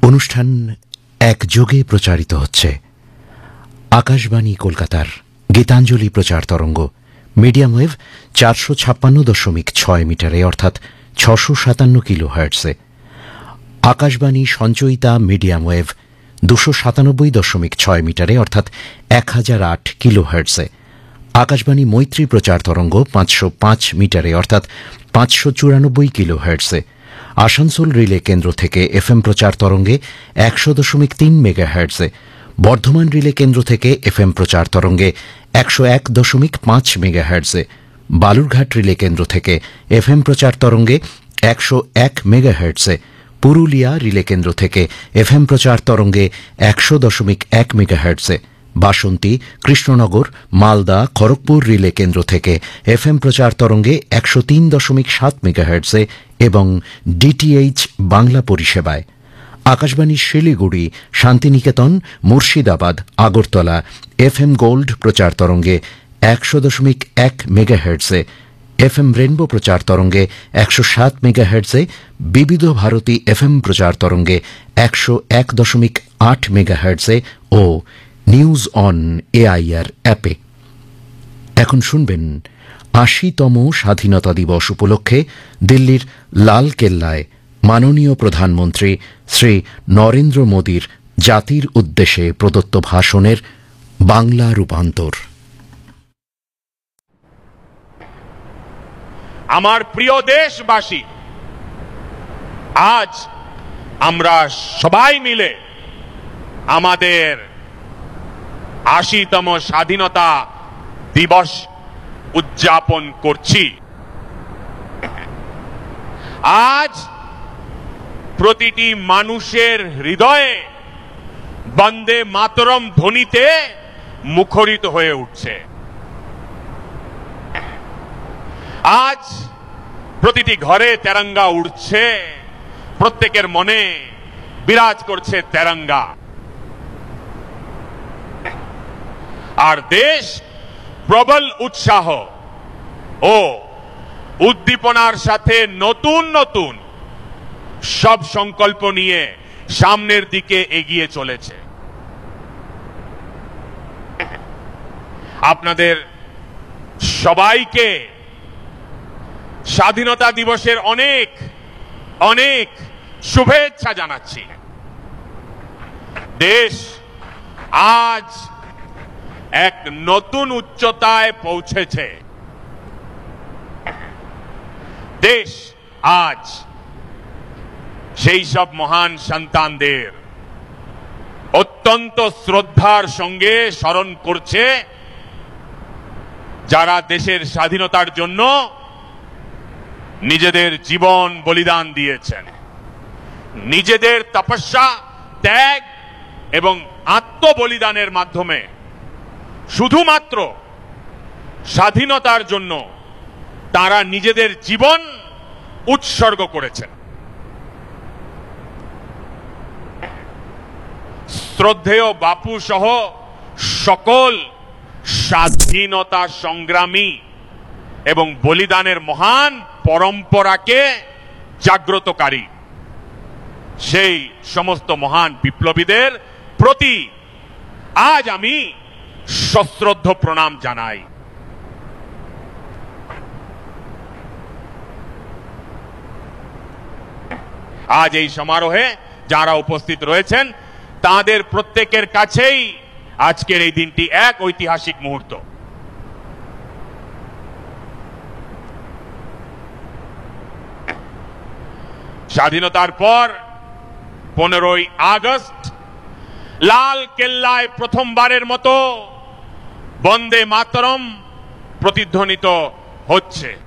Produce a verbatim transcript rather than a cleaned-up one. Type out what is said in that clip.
অনুষ্ঠান একযোগে প্রচারিত হচ্ছে। আকাশবাণী কলকাতার গীতাঞ্জলি প্রচার তরঙ্গ মিডিয়াম ওয়েভ চারশো ছাপ্পান্ন দশমিক ছয় মিটারে অর্থাৎ ছশো সাতান্ন kilo হার্টসে, Akashvani Sanchayita medium wave দুশো সাতানব্বই দশমিক ছয় মিটারে অর্থাৎ এক হাজার আট কিলো হার্টসে, আকাশবাণী মৈত্রী প্রচার তরঙ্গ পাঁচশো পাঁচ মিটারে অর্থাৎ পাঁচশো চুরানব্বই কিলো হার্টসে, আসানসোল রিলে কেন্দ্র থেকে এফএম প্রচার তরঙ্গে একশো দশমিক তিন মেগা হার্টসে, বর্ধমান রিলে কেন্দ্র থেকে এফএম প্রচার তরঙ্গে একশো এক দশমিক পাঁচ মেগা হার্টসে, বালুরঘাট রিলে কেন্দ্র থেকে এফএম প্রচার তরঙ্গে একশো এক মেগা হার্টসে, পুরুলিয়া রিলে কেন্দ্র থেকে এফএম প্রচার তরঙ্গে একশো দশমিক এক মেগা হার্টসে, বাসন্তী, কৃষ্ণনগর, মালদা, খড়গপুর রিলে কেন্দ্র থেকে এফএম প্রচার তরঙ্গে একশো তিন দশমিক সাত মেগা হার্টসে এবং ডিটিএইচ বাংলা পরিষেবায় আকাশবাণী শিলিগুড়ি, শান্তিনিকেতন, মুর্শিদাবাদ, আগরতলা এফএম গোল্ড প্রচার তরঙ্গে একশো দশমিক এক মেগা হার্টসে, এফএম রেনবো প্রচার তরঙ্গে একশো সাত মেগা হার্টসে, বিবিধ ভারতী এফএম প্রচার তরঙ্গে একশো এক দশমিক আট mega হার্টসে O news on AIR অ্যাপে। এখন শুনবেন আশিতম স্বাধীনতা দিবস উপলক্ষে দিল্লির লাল কেল্লায় মাননীয় প্রধানমন্ত্রী শ্রী নরেন্দ্র মোদীর জাতির উদ্দেশ্যে প্রদত্ত ভাষণের বাংলা রূপান্তর। আমার প্রিয় দেশবাসী, আজ আমরা সবাই মিলে আমাদের আশিতম স্বাধীনতা দিবস উদযাপন করছি। আজ প্রতিটি মানুষের হৃদয়ে বন্দে মাতরম ধ্বনিতে মুখরিত হয়ে উঠছে। আজ প্রতিটি ঘরে তেরঙ্গা উড়ছে, প্রত্যেকের মনে বিরাজ করছে তেরঙ্গা। আর দেশ প্রবল উৎসাহ ও উদ্দীপনার সাথে নতুন নতুন সব সংকল্প নিয়ে সামনের দিকে এগিয়ে চলেছে। আপনাদের সবাইকে স্বাধীনতা দিবসের অনেক অনেক শুভেচ্ছা জানাচ্ছি। দেশ আজ এক নতুন উচ্চতায় পৌঁছেছে। দেশ আজ সেই সব মহান সন্তানদের অত্যন্ত শ্রদ্ধার সঙ্গে স্মরণ করছে যারা দেশের স্বাধীনতার জন্য নিজেদের জীবন বলিদান দিয়েছেন, নিজেদের তপস্যা, ত্যাগ এবং আত্মবলিদানের মাধ্যমে শুধুমাত্র স্বাধীনতার জন্য তারা নিজেদের জীবন উৎসর্গ করেছেন। শ্রদ্ধেয় বাপু সহ সকল স্বাধীনতা সংগ্রামী এবং বলিদানের মহান পরম্পরাকে জাগ্রতকারী সেই সমস্ত মহান বিপ্লবীদের প্রতি আজ আমি সশ্রদ্ধ প্রণাম জানাই। আজ এই সমারোহে যারা উপস্থিত রয়েছেন তাদের প্রত্যেকের কাছেই আজকের এই দিনটি এক ঐতিহাসিক মুহূর্ত। স্বাধীনতার পর পনেরোই আগস্ট লাল কেল্লায় প্রথমবারের মতো বন্দে মাতরম প্রতিধ্বনিত হচ্ছে।